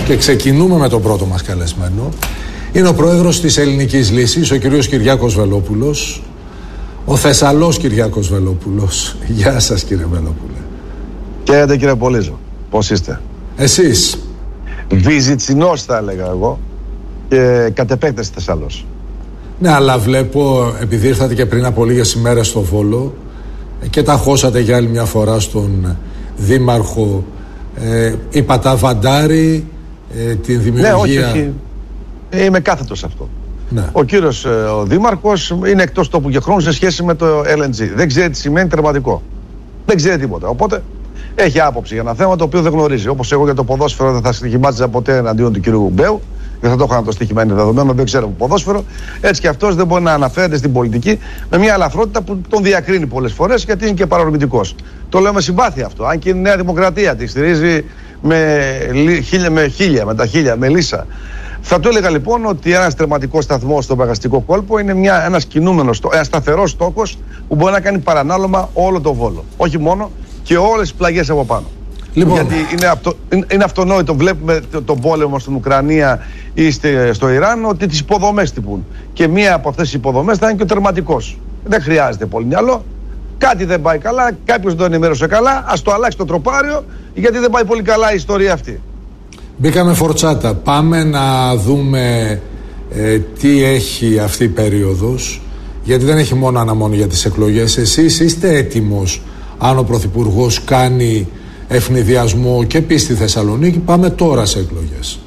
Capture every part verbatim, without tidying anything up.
και ξεκινούμε με τον πρώτο μας καλεσμένο. Είναι ο πρόεδρος της Ελληνικής Λύσης, ο κύριος Κυριάκος Βελόπουλος. Ο Θεσσαλός Κυριάκος Βελόπουλος. Γεια σας, κύριε Βελόπουλε. Χαίρετε, κύριε Πολύζο. Πώς είστε? Εσείς? Βυζιτσινός θα έλεγα εγώ και κατ' επέκταση Θεσσαλός. Ναι, αλλά βλέπω, επειδή ήρθατε και πριν από λίγες ημέρες στο Βόλο και τα χώσατε για άλλη μια φορά στον δήμαρχο, ε, είπατε βαντάρι, ε, την δημιουργία... Ναι, όχι, όχι. Είμαι κάθετος σε αυτό. Ναι. Ο κύριος ο δήμαρχος είναι εκτός τόπου και χρόνου σε σχέση με το ελ εν τζι. Δεν ξέρει τι σημαίνει τερματικό. Δεν ξέρει τίποτα. Οπότε έχει άποψη για ένα θέμα το οποίο δεν γνωρίζει. Όπως εγώ για το ποδόσφαιρο δεν θα στοιχημάτιζα ποτέ εναντίον του κύριου Μπέου. Δεν θα το έκανα το στοίχημα, είναι δεδομένο, δεν ξέρω ποδόσφαιρο. Έτσι και αυτός δεν μπορεί να αναφέρεται στην πολιτική με μια ελαφρότητα που τον διακρίνει πολλές φορές γιατί είναι και παρορμητικός. Το λέω με συμπάθεια αυτό. Αν και η Νέα Δημοκρατία τη στηρίζει με χίλια, με χίλια, με τα χίλια, με λύσα. Θα του έλεγα λοιπόν ότι ένας τερματικός σταθμός στο μεγαστικό κόλπο είναι μια, ένας κινούμενος, ένας σταθερός στόχος που μπορεί να κάνει παρανάλωμα όλο το Βόλο. Όχι μόνο, και όλες τις πλαγιές από πάνω. Λοιπόν. Γιατί είναι, αυτο, είναι, είναι αυτονόητο, βλέπουμε τον πόλεμο στην Ουκρανία ή στο Ιράν, ότι τις υποδομές τυπούν. Και μία από αυτές τις υποδομές θα είναι και ο τερματικός. Δεν χρειάζεται πολύ μυαλό. Κάτι δεν πάει καλά, κάποιος δεν το ενημέρωσε καλά, ας το αλλάξει το τροπάριο, γιατί δεν πάει πολύ καλά η ιστορία αυτή. Μπήκαμε φορτσάτα. Πάμε να δούμε ε, τι έχει αυτή η περίοδος, γιατί δεν έχει μόνο αναμονή για τις εκλογές. Εσείς είστε έτοιμος, αν ο Πρωθυπουργός κάνει ευνηδιασμό και πει στη Θεσσαλονίκη, πάμε τώρα σε εκλογές?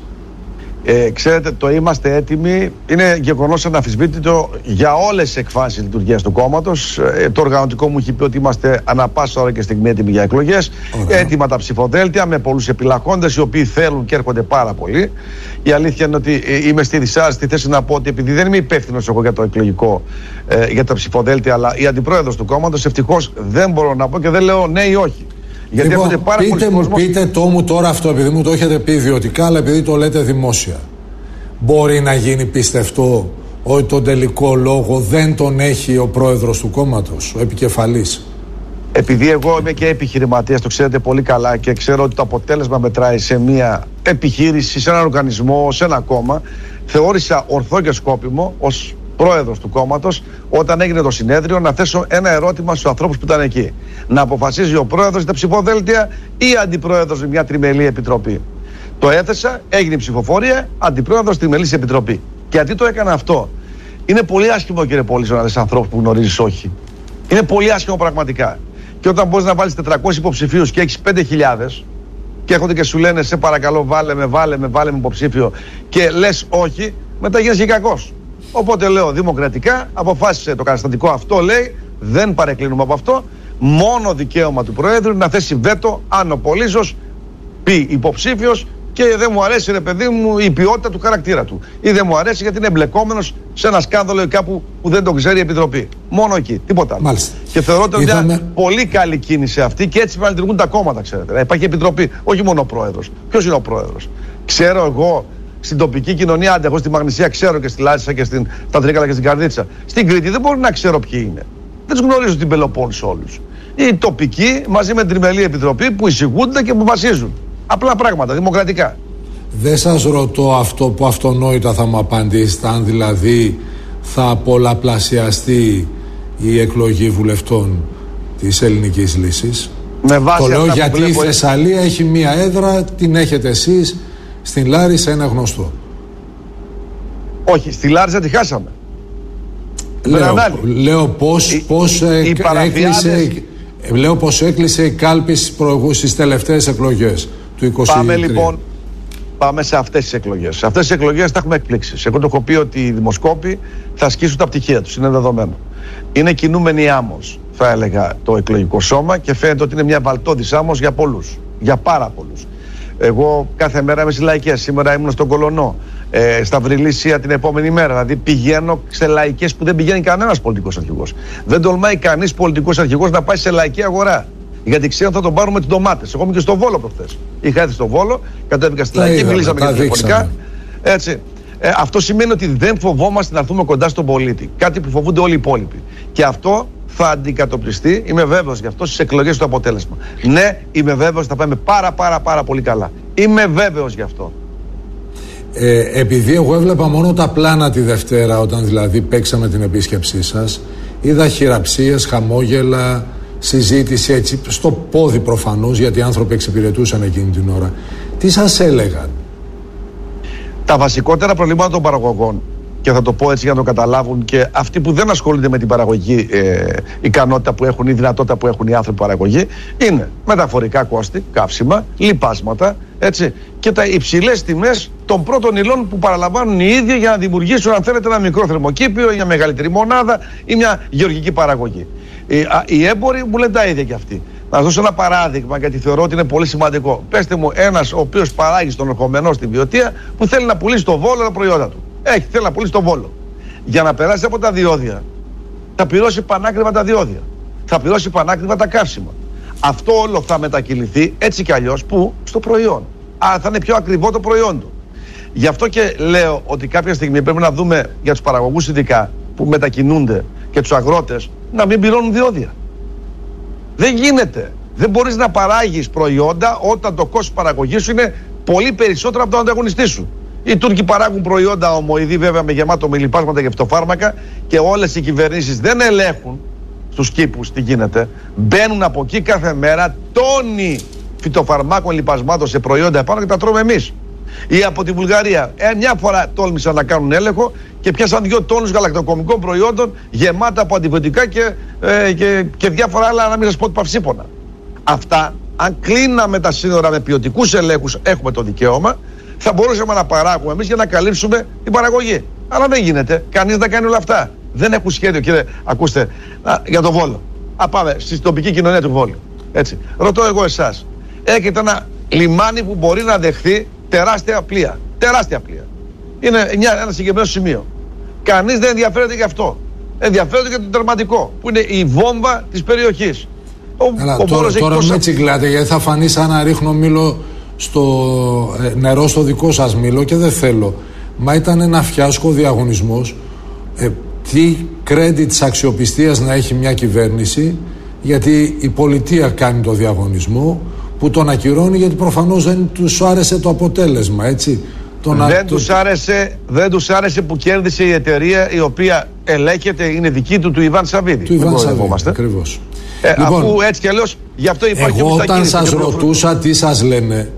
Ε, ξέρετε, το είμαστε έτοιμοι είναι γεγονός αναμφισβήτητο για όλες τις εκφάνσεις λειτουργίας του κόμματος. Ε, το οργανωτικό μου έχει πει ότι είμαστε ανά πάσα ώρα και στιγμή έτοιμοι για εκλογές. Ωραία. Έτοιμα τα ψηφοδέλτια με πολλούς επιλαχόντες οι οποίοι θέλουν και έρχονται πάρα πολύ. Η αλήθεια είναι ότι ε, είμαι στη δυσάρεστη θέση να πω ότι επειδή δεν είμαι υπεύθυνος εγώ για το εκλογικό, ε, για τα ψηφοδέλτια, αλλά η αντιπρόεδρος του κόμματος, ευτυχώς δεν μπορώ να πω και δεν λέω ναι ή όχι. Γιατί λοιπόν, πάρα πείτε, μου, πείτε το μου τώρα αυτό, επειδή μου το έχετε πει ιδιωτικά, αλλά επειδή το λέτε δημόσια. Μπορεί να γίνει πιστευτό ότι τον τελικό λόγο δεν τον έχει ο πρόεδρος του κόμματος, ο επικεφαλής? Επειδή εγώ είμαι και επιχειρηματίας, το ξέρετε πολύ καλά και ξέρω ότι το αποτέλεσμα μετράει σε μια επιχείρηση, σε έναν οργανισμό, σε ένα κόμμα, θεώρησα ορθό και σκόπιμο ως πρόεδρος του κόμματος, όταν έγινε το συνέδριο, να θέσω ένα ερώτημα στους ανθρώπους που ήταν εκεί. Να αποφασίζει ο πρόεδρος για τα ψηφοδέλτια ή αντιπρόεδρος με μια τριμελή επιτροπή. Το έθεσα, έγινε η ψηφοφορία, αντιπρόεδρος τριμελής επιτροπή. Και γιατί το έκανα αυτό? Είναι πολύ άσχημο, κύριε Πολύζο, να δεις ανθρώπους που γνωρίζεις όχι. Είναι πολύ άσχημο πραγματικά. Και όταν μπορείς να βάλεις τετρακόσιους υποψηφίους και έχεις πέντε χιλιάδες και έρχονται και σου λένε σε παρακαλώ βάλε με, βάλε με, βάλε με υποψήφιο και λες όχι, μετά γίνεις και κακός. Οπότε λέω δημοκρατικά, αποφάσισε το καταστατικό αυτό, λέει, δεν παρεκκλίνουμε από αυτό. Μόνο δικαίωμα του Προέδρου να θέσει βέτο αν ο Πολύζος πει υποψήφιος και δεν μου αρέσει, ρε παιδί μου, η ποιότητα του χαρακτήρα του. Ή δεν μου αρέσει γιατί είναι εμπλεκόμενος σε ένα σκάνδαλο ή κάπου που δεν το ξέρει η Επιτροπή. Μόνο εκεί, τίποτα άλλο. Μάλιστα. Και θεωρώ ότι είναι Είδαμε... μια πολύ καλή κίνηση αυτή και έτσι να λειτουργούν τα κόμματα, ξέρετε. Να υπάρχει Επιτροπή, όχι μόνο ο Πρόεδρος. Ποιος είναι ο Πρόεδρος? Ξέρω εγώ. Στην τοπική κοινωνία, άντε, εγώ στη Μαγνησία ξέρω και στη Λάρισα και στην, στα Τρίκαλα και στην Καρδίτσα. Στην Κρήτη δεν μπορεί να ξέρω ποιοι είναι. Δεν τους γνωρίζω την Πελοπόννησο όλους. Οι τοπικοί μαζί με την Τριμελή Επιτροπή που εισηγούνται και που βασίζουν. Απλά πράγματα, δημοκρατικά. Δεν σας ρωτώ αυτό που αυτονόητα θα μου απαντήσετε, αν δηλαδή θα πολλαπλασιαστεί η εκλογή βουλευτών της Ελληνικής Λύσης. Με βάση το λέω γιατί βλέπω... η Θεσσαλία έχει μία έδρα, την έχετε εσείς. Στην Λάρισα είναι γνωστό. Όχι, στη Λάρισα τη χάσαμε. Λέω, λέω πώς, η, πώς, η, η έκλεισε, λέω πώς έκλεισε η κάλπη στις, στις τελευταίες εκλογές του είκοσι τρία. Πάμε λοιπόν, πάμε σε αυτές τις εκλογές. Σε αυτές τις εκλογές θα έχουμε εκπλήξεις. Εγώ το έχω πει ότι οι δημοσκόποι θα ασκήσουν τα πτυχία τους. Είναι δεδομένο. Είναι κινούμενη άμμος, θα έλεγα, το εκλογικό σώμα και φαίνεται ότι είναι μια βαλτώδης άμμος για πολλούς. Για πάρα πολλούς. Εγώ κάθε μέρα είμαι στις λαϊκές. Σήμερα ήμουν στον Κολωνό, ε, στα Βρυλίσια την επόμενη μέρα. Δηλαδή πηγαίνω σε λαϊκές που δεν πηγαίνει κανένας πολιτικός αρχηγός. Δεν τολμάει κανείς πολιτικός αρχηγός να πάει σε λαϊκή αγορά. Γιατί ξέρω θα τον πάρουμε τις ντομάτες. Εγώ ήμουν και στο Βόλο προχθές. Είχα έρθει στο Βόλο, κατέβηκα στη λαϊκή, μιλήσαμε για τηλεφωνικά. Έτσι. Ε, αυτό σημαίνει ότι δεν φοβόμαστε να έρθουμε κοντά στον πολίτη. Κάτι που φοβούνται όλοι οι υπόλοιποι. Και αυτό θα αντικατοπτριστεί, είμαι βέβαιος γι' αυτό, στις εκλογές του αποτέλεσμα. Ναι, είμαι βέβαιος ότι θα πάμε πάρα πάρα πάρα πολύ καλά. Είμαι βέβαιος γι' αυτό. Ε, επειδή εγώ έβλεπα μόνο τα πλάνα τη Δευτέρα, όταν δηλαδή παίξαμε την επίσκεψή σας, είδα χειραψίες, χαμόγελα, συζήτηση έτσι, στο πόδι προφανώς, γιατί οι άνθρωποι εξυπηρετούσαν εκείνη την ώρα. Τι σας έλεγαν? Τα βασικότερα προβλήματα των παραγωγών, και θα το πω έτσι για να το καταλάβουν και αυτοί που δεν ασχολούνται με την παραγωγική ε, ικανότητα που έχουν ή δυνατότητα που έχουν οι άνθρωποι παραγωγή, είναι μεταφορικά κόστη, καύσιμα, λιπάσματα, έτσι, και τα υψηλές τιμές των πρώτων υλών που παραλαμβάνουν οι ίδιοι για να δημιουργήσουν, αν θέλετε, ένα μικρό θερμοκήπιο ή μια μεγαλύτερη μονάδα ή μια γεωργική παραγωγή. Οι, α, οι έμποροι μου λένε τα ίδια κι αυτοί. Να σας δώσω ένα παράδειγμα, γιατί θεωρώ ότι είναι πολύ σημαντικό. Πέστε μου ένας ο οποίος παράγει στον ερχομένο στην Βιωτία που θέλει να πουλήσει στο Βόλο τα προϊόντα του. Έχει, θέλει να πουλήσει στο Βόλο. Για να περάσει από τα διόδια, θα πληρώσει πανάκριβα τα διόδια. Θα πληρώσει πανάκριβα τα καύσιμα. Αυτό όλο θα μετακυληθεί έτσι κι αλλιώς που στο προϊόν. Άρα θα είναι πιο ακριβό το προϊόν του. Γι' αυτό και λέω ότι κάποια στιγμή πρέπει να δούμε για τους παραγωγούς ειδικά που μετακινούνται και τους αγρότες να μην πληρώνουν διόδια. Δεν γίνεται. Δεν μπορείς να παράγεις προϊόντα όταν το κόστος παραγωγής σου είναι πολύ περισσότερο από τον ανταγωνιστή σου. Οι Τούρκοι παράγουν προϊόντα ομοειδή, βέβαια, με γεμάτο με λιπάσματα και φυτοφάρμακα, και όλες οι κυβερνήσεις δεν ελέγχουν στους κήπους τι γίνεται. Μπαίνουν από εκεί κάθε μέρα τόνοι φυτοφαρμάκων λιπασμάτων σε προϊόντα επάνω και τα τρώμε εμείς. Ή από τη Βουλγαρία. Ε, μια φορά τόλμησαν να κάνουν έλεγχο και πιάσαν δύο τόνους γαλακτοκομικών προϊόντων γεμάτα από αντιβιωτικά και, ε, και, και διάφορα άλλα, να μην σας πω παυσίπονα. Αυτά, αν κλείναμε τα σύνορα με ποιοτικούς ελέγχους, έχουμε το δικαίωμα, θα μπορούσαμε να παράγουμε εμείς για να καλύψουμε την παραγωγή. Αλλά δεν γίνεται. Κανείς δεν κάνει όλα αυτά. Δεν έχουν σχέδιο, κύριε. Ακούστε, α, για το Βόλο. Α, πάμε στη τοπική κοινωνία του Βόλου. Έτσι. Ρωτώ εγώ εσάς. Έχετε ένα λιμάνι που μπορεί να δεχθεί τεράστια πλοία. Τεράστια πλοία. Είναι μια, ένα συγκεκριμένο σημείο. Κανείς δεν ενδιαφέρεται γι' αυτό. Ενδιαφέρεται για το τερματικό, που είναι η βόμβα της περιοχής. Ο, Έλα, ο τώρα τώρα τόσα... με τσιγκλάτε, γιατί θα φανεί σαν να ρίχνω μήλο στο ε, νερό στο δικό σας μήλο, και δεν θέλω. Μα ήταν ένα φιάσκο διαγωνισμός. Ε, τι credit της αξιοπιστίας να έχει μια κυβέρνηση, γιατί η πολιτεία κάνει το διαγωνισμό, που τον ακυρώνει γιατί προφανώς δεν τους άρεσε το αποτέλεσμα, έτσι. Το δεν, να... τους άρεσε, δεν τους άρεσε που κέρδισε η εταιρεία η οποία ελέγχεται, είναι δική του, του Ιβάν Σαββίδη. Του Ιβάν Σαββίδη, ακριβώς. Ε, λοιπόν, αφού έτσι κι αλλιώς, γι' αυτό υπάρχει. Εγώ όταν σας ρωτούσα τι σας λένε,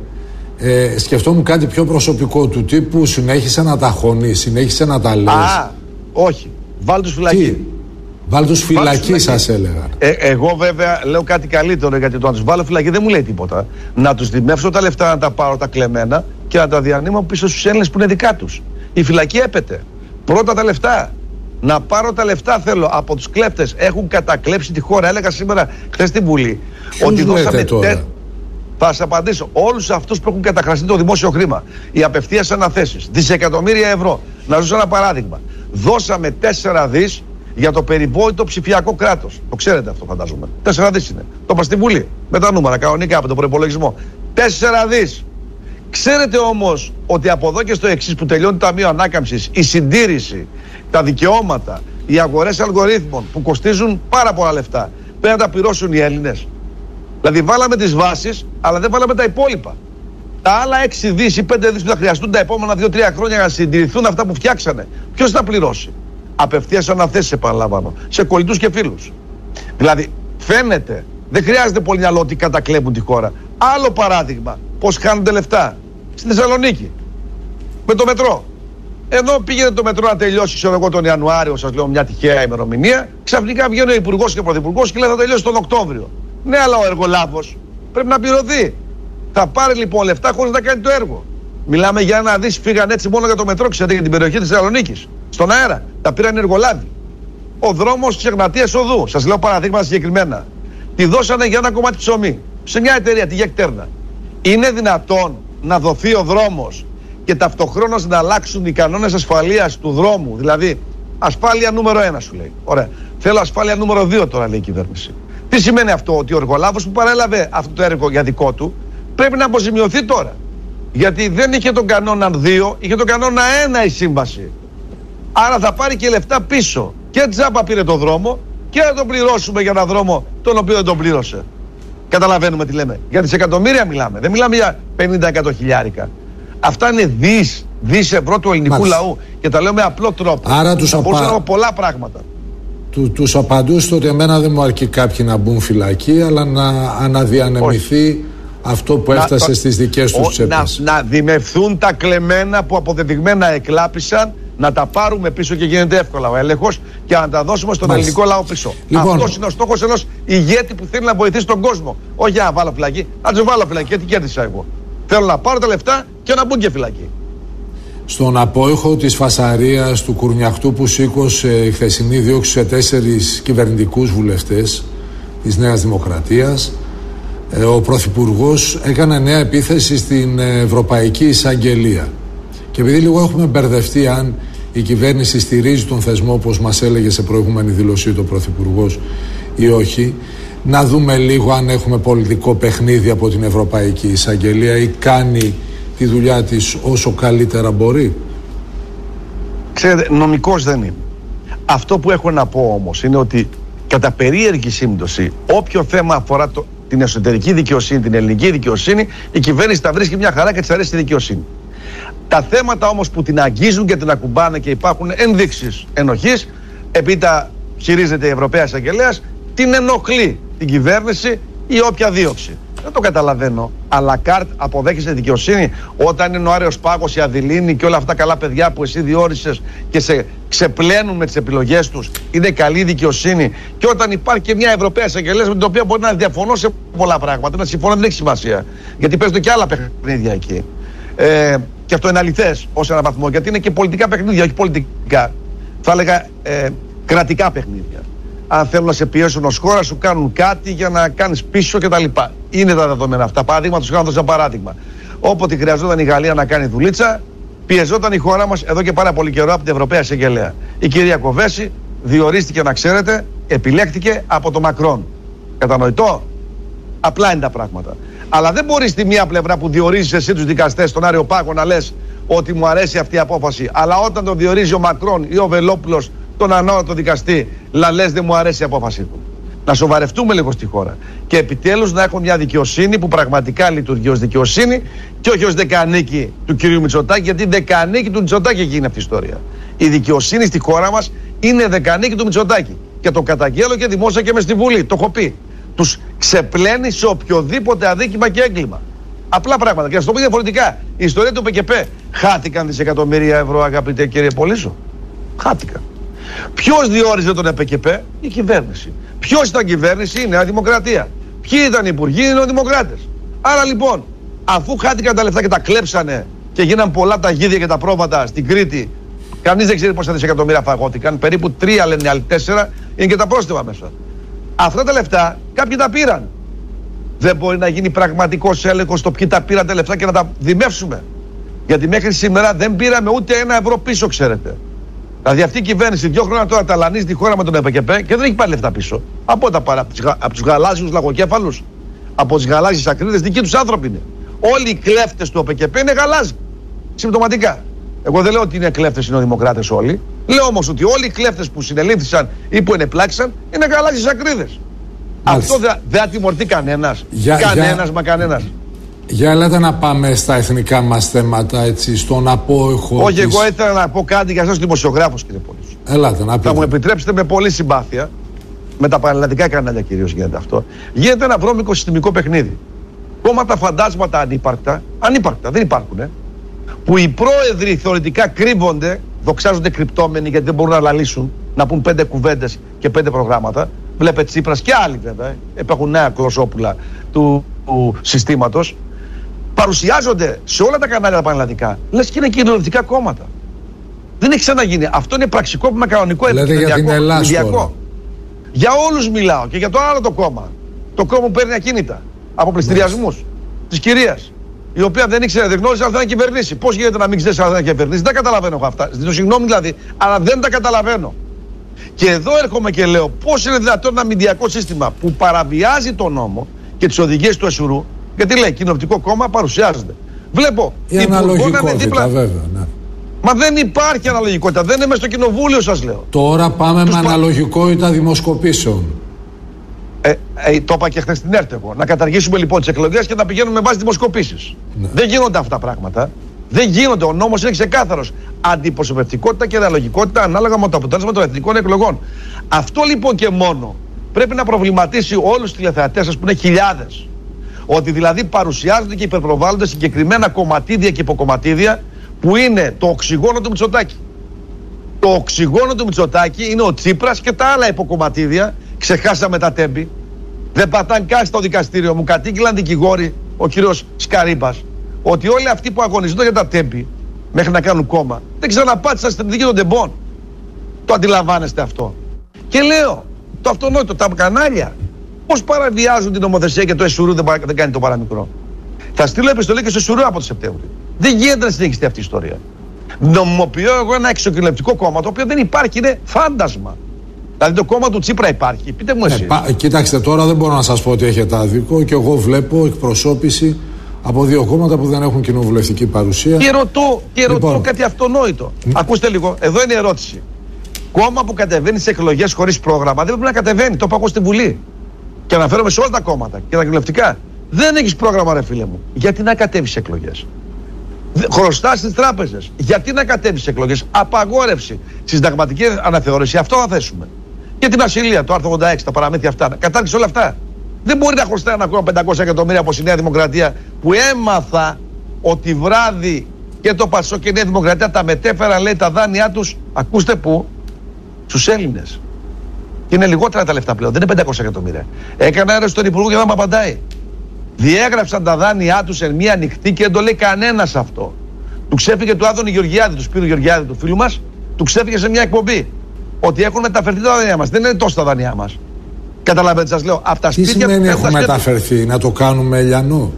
ε, σκεφτόμουν κάτι πιο προσωπικό, του τύπου συνέχισε να τα χωνείς, συνέχισε να τα λες. Α, όχι. Βάλ' τους φυλακή. Βάλ' τους φυλακή, σας έλεγα. Ε, εγώ βέβαια λέω κάτι καλύτερο, γιατί το να τους βάλω φυλακή δεν μου λέει τίποτα. Να τους δημεύσω τα λεφτά, να τα πάρω τα κλεμμένα και να τα διανύμω πίσω στους Έλληνες που είναι δικά τους. Η φυλακή έπεται. Πρώτα τα λεφτά. Να πάρω τα λεφτά θέλω από τους κλέφτες. Έχουν κατακλέψει τη χώρα. Έλεγα σήμερα, χθες στην Βουλή, Ποιους ότι δώσαμε. Τε... Θα σας απαντήσω. Όλους αυτούς που έχουν καταχραστεί το δημόσιο χρήμα, οι απευθείας αναθέσεις, δισεκατομμύρια ευρώ. Να σας δώσω ένα παράδειγμα. Δώσαμε τέσσερα δις για το περιβόητο ψηφιακό κράτος. Το ξέρετε αυτό, φαντάζομαι. τέσσερα δις είναι. Το είπα στη Βουλή. Με τα νούμερα, κανονικά, από τον προϋπολογισμό. τέσσερα δις. Ξέρετε όμως ότι από εδώ και στο εξής, που τελειώνει το Ταμείο Ανάκαμψης, η συντήρηση, τα δικαιώματα, οι αγορές αλγορίθμων που κοστίζουν πάρα πολλά λεφτά, πρέπει να τα πληρώσουν οι Έλληνες. Δηλαδή, βάλαμε τις βάσεις, αλλά δεν βάλαμε τα υπόλοιπα. Τα άλλα έξι δις ή πέντε δις που θα χρειαστούν τα επόμενα δύο τρία χρόνια για να συντηρηθούν αυτά που φτιάξανε, ποιος θα πληρώσει? Απευθείας αναθέσεις, επαναλαμβάνω, σε κολλητούς και φίλους. Δηλαδή, φαίνεται, δεν χρειάζεται πολύ μυαλό ότι κατακλέβουν τη χώρα. Άλλο παράδειγμα, πώς χάνονται λεφτά. Στη Θεσσαλονίκη, με το μετρό. Ενώ πήγαινε το μετρό να τελειώσει, ξέρω εγώ, τον Ιανουάριο, σας λέω μια τυχαία ημερομηνία, ξαφνικά βγαίνει ο Υπουργός και ο Πρωθυπουργός και λέει θα τελειώσει τον Οκτώβριο. Ναι, αλλά ο εργολάβος πρέπει να πληρωθεί. Θα πάρει λοιπόν λεφτά χωρίς να κάνει το έργο. Μιλάμε για ένα δις, φύγαν έτσι μόνο για το μετρό, ξέρετε, για την περιοχή της Θεσσαλονίκης. Στον αέρα. Τα πήραν οι εργολάβοι. Ο δρόμος της Εγνατίας Οδού, σας λέω παραδείγματα συγκεκριμένα, τη δώσανε για ένα κομμάτι ψωμί σε μια εταιρεία, τη Γεκτέρνα. Είναι δυνατόν να δοθεί ο δρόμος και ταυτοχρόνως να αλλάξουν οι κανόνες ασφαλείας του δρόμου? Δηλαδή, ασφάλεια νούμερο ένα σου λέει. Ωραία. Θέλω ασφάλεια νούμερο δύο τώρα, λέει η κυβέρνηση. Τι σημαίνει αυτό? Ότι ο εργολάβος που παρέλαβε αυτό το έργο για δικό του πρέπει να αποζημιωθεί τώρα. Γιατί δεν είχε τον κανόνα δύο, είχε τον κανόνα ένα η σύμβαση. Άρα θα πάρει και λεφτά πίσω. Και τζάμπα πήρε το δρόμο και να τον πληρώσουμε για έναν δρόμο τον οποίο δεν τον πλήρωσε. Καταλαβαίνουμε τι λέμε. Για δισεκατομμύρια μιλάμε. Δεν μιλάμε για πενήντα εκατό χιλιάρικα. Αυτά είναι δις. δις ευρώ του ελληνικού Μάλιστα. λαού. Και τα λέω με απλό τρόπο. Άρα τους απα... να πολλά πράγματα. Του, τους απαντούστε ότι εμένα δεν μου αρκεί κάποιοι να μπουν φυλακή, αλλά να αναδιανεμηθεί Όχι. αυτό που να, έφτασε το... στις δικές τους τσέπες. Να, να δημευθούν τα κλεμμένα που αποδεδειγμένα εκλάπησαν, να τα πάρουμε πίσω και γίνεται εύκολα ο έλεγχος και να τα δώσουμε στον Μάλιστα. ελληνικό λαό πίσω. Λοιπόν, αυτός είναι ο στόχος ενός ηγέτη που θέλει να βοηθήσει τον κόσμο. Όχι για να βάλω φυλακή, να τους βάλω φυλακή, γιατί κέρδισα εγώ. Θέλω να πάρω τα λεφτά και να μπουν και φυλακή. Στον απόϊχο της φασαρίας του κουρνιαχτού που σήκωσε η χθεσινή δίωξη σε τέσσερις κυβερνητικούς βουλευτές της Νέας Δημοκρατίας, ο Πρωθυπουργός έκανε νέα επίθεση στην Ευρωπαϊκή Εισαγγελία. Και επειδή λίγο έχουμε μπερδευτεί αν η κυβέρνηση στηρίζει τον θεσμό, όπως μας έλεγε σε προηγούμενη δηλωσή του Πρωθυπουργός, ή όχι, να δούμε λίγο αν έχουμε πολιτικό παιχνίδι από την Ευρωπαϊκή Εισαγγελία ή κάνει τη δουλειά της όσο καλύτερα μπορεί. Ξέρετε, νομικός δεν είναι. Αυτό που έχω να πω όμως είναι ότι κατά περίεργη σύμπτωση, όποιο θέμα αφορά το, την εσωτερική δικαιοσύνη, την ελληνική δικαιοσύνη, η κυβέρνηση τα βρίσκει μια χαρά και της αρέσει τη δικαιοσύνη. Τα θέματα όμως που την αγγίζουν και την ακουμπάνε και υπάρχουν ενδείξεις ενοχής, επειδή τα χειρίζεται η Ευρωπαία Εισαγγελέας, την ενοχλεί την κυβέρνηση ή όποια δίωξη. Δεν το καταλαβαίνω. Αλλά καρτ αποδέχεσαι δικαιοσύνη όταν είναι ο Άρεος Πάγος, η Αδηλίνη και όλα αυτά τα καλά παιδιά που εσύ διόρισες και σε ξεπλένουν με τις επιλογές τους. Είναι καλή δικαιοσύνη. Και όταν υπάρχει και μια Ευρωπαία Εισαγγελέα με την οποία μπορεί να διαφωνώ σε πολλά πράγματα, να συμφωνώ δεν έχει σημασία. Γιατί παίζονται και άλλα παιχνίδια εκεί. Ε, και αυτό είναι αληθές ως έναν βαθμό. Γιατί είναι και πολιτικά παιχνίδια, όχι πολιτικά. Θα έλεγα ε, κρατικά παιχνίδια. Αν θέλουν να σε πιέσουν ως χώρα, σου κάνουν κάτι για να κάνεις πίσω κτλ. Είναι τα δεδομένα αυτά. Παραδείγματος χάρη, να δώσω ένα παράδειγμα. Όποτε χρειαζόταν η Γαλλία να κάνει δουλίτσα, πιεζόταν η χώρα μας εδώ και πάρα πολύ καιρό από την Ευρωπαία Εισαγγελέα. Η κυρία Κοβέση διορίστηκε, να ξέρετε, επιλέχτηκε από το Μακρόν. Κατανοητό. Απλά είναι τα πράγματα. Αλλά δεν μπορεί στη μία πλευρά που διορίζεις εσύ τους δικαστές, τον Άριο Πάγο, να λες ότι μου αρέσει αυτή η απόφαση. Αλλά όταν τον διορίζει ο Μακρόν ή ο Βελόπουλος, τον ανώτατο δικαστή, να λες δεν μου αρέσει η απόφαση του. Να σοβαρευτούμε λίγο στη χώρα. Και επιτέλους να έχουμε μια δικαιοσύνη που πραγματικά λειτουργεί ως δικαιοσύνη και όχι ως δεκανίκη του κυρίου Μητσοτάκη, γιατί δεκανίκη του Μητσοτάκη γίνει αυτή η ιστορία. Η δικαιοσύνη στη χώρα μας είναι δεκανίκη του Μητσοτάκη. Και το καταγγέλλω και δημόσια και μες στη Βουλή. Το έχω πει. Τους ξεπλένει σε οποιοδήποτε αδίκημα και έγκλημα. Απλά πράγματα. Και να σου το πω διαφορετικά. Η ιστορία του ΠΚΠ. Χάθηκαν δισεκατομμύρια ευρώ, αγαπητέ κύριε Πολύσο. Χάθηκαν. Ποιος διόριζε τον ΕΠΚΠ? Η κυβέρνηση. Ποιος ήταν κυβέρνηση? Η Νέα Δημοκρατία. Ποιοι ήταν οι υπουργοί? Οι νεοδημοκράτες. Άρα λοιπόν, αφού χάθηκαν τα λεφτά και τα κλέψανε και γίναν πολλά τα γίδια και τα πρόβατα στην Κρήτη, κανείς δεν ξέρει πόσα δισεκατομμύρια φαγώθηκαν. Περίπου τρία λένε, άλλοι τέσσερα, είναι και τα πρόστιμα μέσα. Αυτά τα λεφτά κάποιοι τα πήραν. Δεν μπορεί να γίνει πραγματικός έλεγχος στο ποιοι τα πήραν τα λεφτά και να τα δημεύσουμε? Γιατί μέχρι σήμερα δεν πήραμε ούτε ένα ευρώ πίσω, ξέρετε. Δηλαδή αυτή η κυβέρνηση δύο χρόνια τώρα ταλανίζει τη χώρα με τον ΕΠΚΠ και δεν έχει πάρει λεφτά πίσω. Από τα παρά, από τους γαλάζιους λαγοκέφαλους, από τις γαλάζιες ακρίδες, δικοί τους άνθρωποι είναι. Όλοι οι κλέφτες του ΕΠΚΠ είναι γαλάζιοι. Συμπτωματικά. Εγώ δεν λέω ότι είναι κλέφτες οι νεοδημοκράτες όλοι. Λέω όμως ότι όλοι οι κλέφτες που συνελήφθησαν ή που ενεπλάξαν είναι γαλάζιες ακρίδες. Αυτό δεν δε ατιμωρεί κανένας. Για, κανένας για... μα κανένας. Για έλατε να πάμε στα εθνικά μας θέματα, έτσι, στον απόϊχο. Όχι, της... εγώ ήθελα να πω κάτι για εσάς τους δημοσιογράφους, κύριε Πολύσο. Ελάτε να πείτε. Θα μου επιτρέψετε με πολύ συμπάθεια, με τα πανελλαδικά κανάλια κυρίως γίνεται αυτό, γίνεται ένα βρώμικο συστημικό παιχνίδι. Κόμματα φαντάσματα ανύπαρκτα, ανύπαρκτα, δεν υπάρχουνε, που οι πρόεδροι θεωρητικά κρύβονται, δοξάζονται κρυπτόμενοι γιατί δεν μπορούν να λαλήσουν, να πούν πέντε κουβέντες και πέντε προγράμματα. Βλέπετε Τσίπρας και άλλοι βέβαια, υπάρχουν νέα κλωσόπουλα του, του συστήματος. Παρουσιάζονται σε όλα τα κανάλια τα πανελλαδικά, λες και είναι κοινωνιστικά κόμματα. Δεν έχει ξαναγίνει. Αυτό είναι πραξικόπημα κανονικό, επικοινωνιακό. Για όλους μιλάω και για το άλλο το κόμμα. Το κόμμα που παίρνει ακίνητα από πληστηριασμούς της κυρίας, η οποία δεν ήξερε, δεν γνώριζε αν θα κυβερνήσει. Πώς γίνεται να μην ξέρει αν θα κυβερνήσει? Δεν τα καταλαβαίνω εγώ αυτά. Ζητώ συγγνώμη δηλαδή, αλλά δεν τα καταλαβαίνω. Και εδώ έρχομαι και λέω πώς είναι δυνατόν ένα μηντιακό σύστημα που παραβιάζει τον νόμο και τις οδηγίες του Εσουρού, γιατί λέει κοινοβουλευτικό κόμμα παρουσιάζεται. Βλέπω η αναλογικότητα, δίπλα... βέβαια. Ναι. Μα δεν υπάρχει αναλογικότητα, δεν είμαι στο κοινοβούλιο, σας λέω. Τώρα πάμε τους με πα... αναλογικότητα δημοσκοπήσεων. Ε, ε, το είπα και χθες στην ΕΡΤ εγώ. Να καταργήσουμε λοιπόν τις εκλογές και να πηγαίνουμε με βάση δημοσκοπήσεις. Ναι. Δεν γίνονται αυτά τα πράγματα. Δεν γίνονται. Ο νόμος είναι ξεκάθαρος. Αντιπροσωπευτικότητα και αναλογικότητα ανάλογα με το αποτέλεσμα των εθνικών εκλογών. Αυτό λοιπόν και μόνο πρέπει να προβληματίσει όλους τους τηλεθεατές σας που είναι χιλιάδες. Ότι δηλαδή παρουσιάζονται και υπερπροβάλλονται συγκεκριμένα κομματίδια και υποκομματίδια που είναι το οξυγόνο του Μητσοτάκη. Το οξυγόνο του Μητσοτάκη είναι ο Τσίπρας και τα άλλα υποκομματίδια. Ξεχάσαμε τα τέμπη. Δεν πατάνε καν στο δικαστήριο. Μου κατήγγειλαν δικηγόροι, ο κύριος Σκαρίμπας, ότι όλοι αυτοί που αγωνίζονται για τα τέμπη μέχρι να κάνουν κόμμα δεν ξαναπάτησαν στην δίκη των τεμπών. Το αντιλαμβάνεστε αυτό? Και λέω το αυτονόητο, τα κανάλια πώς παραβιάζουν την νομοθεσία και το ΕΣΟΥΡΟΥ δεν, δεν κάνει το παραμικρό. Θα στείλω επιστολή και στο ΕΣΟΥΡΟΥ από το Σεπτέμβριο. Δεν γίνεται να συνεχιστεί αυτή η ιστορία. Νομιμοποιώ εγώ ένα εξοκοινωνιστικό κόμμα το οποίο δεν υπάρχει, είναι φάντασμα. Δηλαδή το κόμμα του Τσίπρα υπάρχει. Πείτε μου εσείς. Ε, κοιτάξτε, τώρα δεν μπορώ να σας πω ότι έχετε άδικο και εγώ βλέπω εκπροσώπηση από δύο κόμματα που δεν έχουν κοινοβουλευτική παρουσία. Και ρωτώ, και ρωτώ λοιπόν, κάτι αυτονόητο. Μ... Ακούστε λίγο, εδώ είναι η ερώτηση. Κόμμα που κατεβαίνει σε εκλογές χωρίς πρόγραμμα δεν πρέπει να κατεβαίνει. Το είπα εγώ στη Βουλή. Και αναφέρομαι σε όλα τα κόμματα και τα κοινοβουλευτικά. Δεν έχεις πρόγραμμα, ρε φίλε μου. Γιατί να κατέβεις σε εκλογές? Χρωστάς στις τράπεζες. Γιατί να κατέβεις σε εκλογές? Απαγόρευση. Συνταγματική αναθεώρηση. Αυτό θα θέσουμε. Και την ασυλία, το άρθρο ογδόντα έξι, τα παραμύθια αυτά. Κατάρριξε όλα αυτά. Δεν μπορεί να χρωστάει ένα κόμμα πεντακόσια εκατομμύρια από η Νέα Δημοκρατία που έμαθα ότι βράδυ και το Πασό και η Νέα Δημοκρατία τα μετέφεραν, λέει, τα δάνειά τους. Ακούστε πού? Στους Έλληνες. Και είναι λιγότερα τα λεφτά πλέον. Δεν είναι πεντακόσια εκατομμύρια. Έκανα έρευνα στον Υπουργό και δεν μου απαντάει. Διέγραψαν τα δάνειά τους σε μία ανοιχτή και δεν το λέει κανένας αυτό. Του ξέφυγε του Άδωνη Γεωργιάδη, του Σπύρου Γεωργιάδη, του φίλου μας, του ξέφυγε σε μια εκπομπή. Ότι έχουν μεταφερθεί τα δάνειά μας. Δεν είναι τόσο τα δάνειά μας. Καταλαβαίνετε, σας λέω. Από τα σπίτια. Τι σημαίνει έχουν μεταφερθεί, να το κάνουμε ελιανό?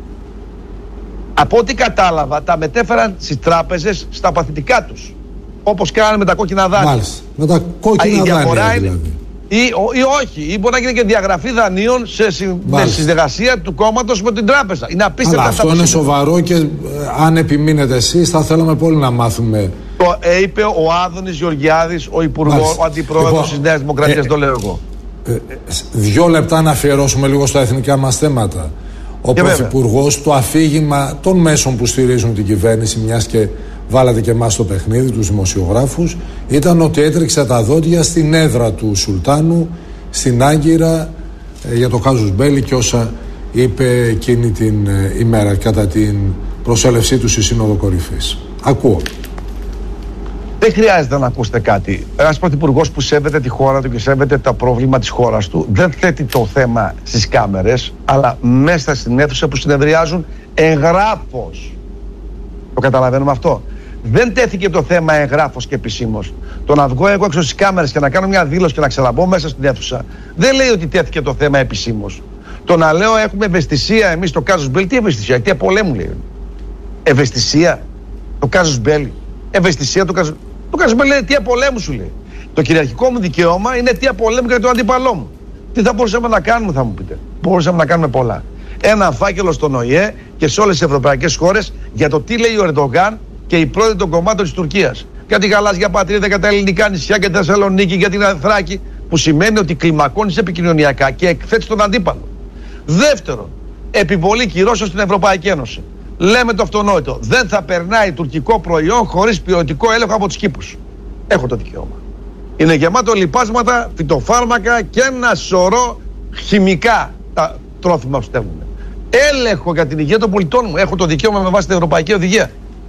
Από ό,τι κατάλαβα, τα μετέφεραν στις τράπεζες στα παθητικά τους. Όπως κάνανε με τα κόκκινα δάνεια. Μάλιστα. Με τα κόκκινα δάνεια. Δηλαδή. Ή, ή όχι, ή μπορεί να γίνει και διαγραφή δανείων σε συνεργασία του κόμματος με την τράπεζα. Είναι απίστευτα. Αλλά αυτό είναι σοβαρό και ε, αν επιμείνετε εσείς, θα θέλαμε πολύ να μάθουμε. Το ε, είπε ο Άδωνης Γεωργιάδης, ο Υπουργός, ο Αντιπρόεδρος λοιπόν, της Νέας Δημοκρατίας, ε, το λέω εγώ. Ε, ε, δύο λεπτά να αφιερώσουμε λίγο στα εθνικά μας θέματα. Ο Πρωθυπουργός, το αφήγημα των μέσων που στηρίζουν την κυβέρνηση, μιας και βάλατε και εμάς στο παιχνίδι, τους δημοσιογράφους, ήταν ότι έτρεξε τα δόντια στην έδρα του Σουλτάνου, στην Άγκυρα, ε, για το κάζους μπέλι και όσα είπε εκείνη την ε, ημέρα κατά την προσέλευσή του στη Σύνοδο Κορυφής. Ακούω. Δεν χρειάζεται να ακούσετε κάτι. Ένας πρωθυπουργός που σέβεται τη χώρα του και σέβεται τα προβλήματα της χώρας του δεν θέτει το θέμα στις κάμερες, αλλά μέσα στην αίθουσα που συνεδριάζουν εγγράφος. Το καταλαβαίνουμε αυτό? Δεν τέθηκε το θέμα εγγράφος και επισήμως. Το να βγω εγώ έξω στις κάμερες και να κάνω μια δήλωση και να ξαναμπω μέσα στην αίθουσα δεν λέει ότι τέθηκε το θέμα επισήμως. Το να λέω έχουμε ευαισθησία εμείς το κάζους μπέλι, τι ευαισθησία, τι πολέμου λέει? Ευαισθησία το κάζους μπέλι, ευαισθησία το κάζους. Το κάζους μπέλι λέει αιτία πολέμου, σου λέει. Το κυριαρχικό μου δικαίωμα είναι αιτία πολέμου για τον αντίπαλό μου. Τι θα μπορούσαμε να κάνουμε, θα μου πείτε? Μπορούσαμε να κάνουμε πολλά. Ένα φάκελο στον ΟΗΕ και σε όλες τις ευρωπαϊκές χώρες για το τι λέει ο Ερντογάν και οι πρόεδροι των κομμάτων της Τουρκίας. Για τη γαλάζια πατρίδα, για τα ελληνικά νησιά και τη Θεσσαλονίκη, για την Θράκη, που σημαίνει ότι κλιμακώνεις επικοινωνιακά και εκθέτεις τον αντίπαλο. Δεύτερον, επιβολή κυρώσεων στην Ευρωπαϊκή Ένωση. Λέμε το αυτονόητο. Δεν θα περνάει τουρκικό προϊόν χωρίς ποιοτικό έλεγχο από τους κήπους. Έχω το δικαίωμα. Είναι γεμάτο λιπάσματα, φυτοφάρμακα και ένα σωρό χημικά τα τρόφιμα που στέλνουν. Έλεγχο για την υγεία των πολιτών μου. Έχω το δικαίωμα με βάση την Ευρωπαϊκή Οδηγία.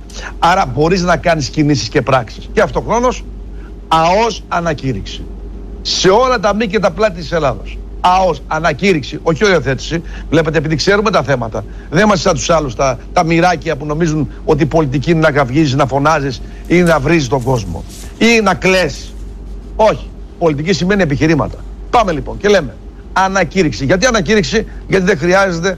Άρα μπορείς να κάνεις κινήσεις και πράξεις. Και αυτοχρόνως ΑΟΣ ανακήρυξη. Σε όλα τα μη και τα πλάτη της Ελλάδος. ΑΟΣ ανακήρυξη, όχι οριοθέτηση. Βλέπετε, επειδή ξέρουμε τα θέματα, δεν είμαστε σαν τους άλλους τα, τα μοιράκια που νομίζουν ότι η πολιτική είναι να καυγίζεις, να φωνάζεις ή να βρίζεις τον κόσμο ή να κλαις. Όχι. Πολιτική σημαίνει επιχειρήματα. Πάμε λοιπόν και λέμε ανακήρυξη. Γιατί ανακήρυξη? Γιατί δεν χρειάζεται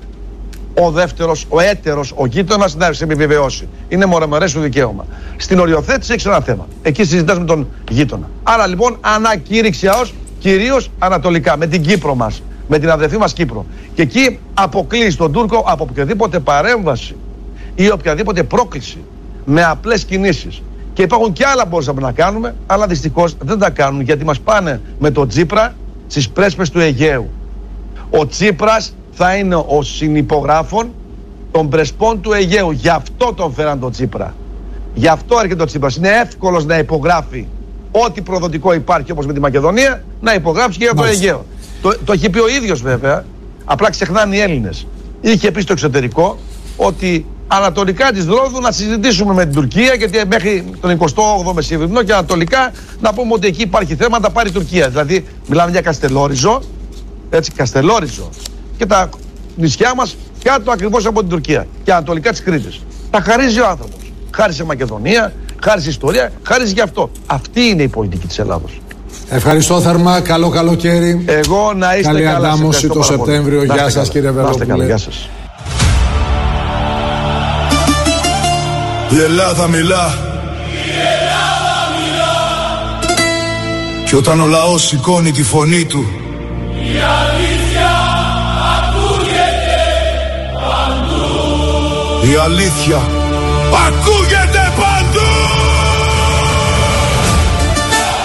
ο δεύτερος, ο έτερος, ο γείτονας να σε επιβεβαιώσει. Είναι μορεμερές σου δικαίωμα. Στην οριοθέτηση έχεις ένα θέμα. Εκεί συζητάς με τον γείτονα. Άρα λοιπόν ανακήρυξη ΑΟΣ, κυρίως ανατολικά, με την Κύπρο μας, με την αδερφή μας Κύπρο. Και εκεί αποκλείεις τον Τούρκο από οποιαδήποτε παρέμβαση ή οποιαδήποτε πρόκληση με απλές κινήσεις. Και υπάρχουν και άλλα που μπορούσαμε να κάνουμε, αλλά δυστυχώς δεν τα κάνουν γιατί μας πάνε με τον Τσίπρα στις πρέσπες του Αιγαίου. Ο Τσίπρας θα είναι ο συνυπογράφων των Πρεσπών του Αιγαίου. Γι' αυτό τον φέραν τον Τσίπρα. Γι' αυτό έρχεται ο Τσίπρας. Είναι εύκολος να υπογράφει ό,τι προδοτικό υπάρχει, όπως με τη Μακεδονία, να υπογράψει και για το Αιγαίο. Το, το έχει πει ο ίδιος βέβαια, απλά ξεχνάνε οι Έλληνες. Είχε πει στο εξωτερικό ότι ανατολικά της Ρόδου να συζητήσουμε με την Τουρκία, γιατί μέχρι τον εικοστό όγδοο μεσημβρινό και ανατολικά να πούμε ότι εκεί υπάρχει θέμα να τα πάρει η Τουρκία. Δηλαδή μιλάμε για Καστελόριζο, έτσι, Καστελόριζο και τα νησιά μας κάτω ακριβώς από την Τουρκία και ανατολικά της Κρήτης. Τα χαρίζει ο άνθρωπος. Χάρισε Μακεδονία, χάρισε ιστορία, χάρισε γι' αυτό. Αυτή είναι η πολιτική της Ελλάδος. Ευχαριστώ θερμά, καλό καλοκαίρι. Εγώ να είστε καλή καλά. Καλή αντάμωση το Σεπτέμβριο. Γεια σας κύριε Βελόπουλε. Γεια σας. Η Ελλάδα μιλά. Η Ελλάδα μιλά. Και όταν ο λαός σηκώνει τη φωνή του, η αλήθεια ακούγεται παντού. Η αλήθεια ακούγεται παντού.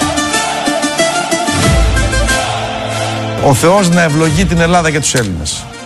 Ο Θεός να ευλογεί την Ελλάδα και τους Έλληνες.